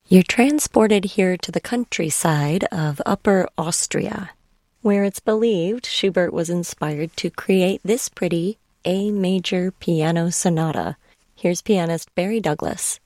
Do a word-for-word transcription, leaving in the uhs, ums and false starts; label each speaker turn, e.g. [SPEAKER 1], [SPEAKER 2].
[SPEAKER 1] You're transported here to the countryside of Upper Austria, where it's believed Schubert was inspired to create this pretty A major piano sonata. Here's pianist Barry Douglas.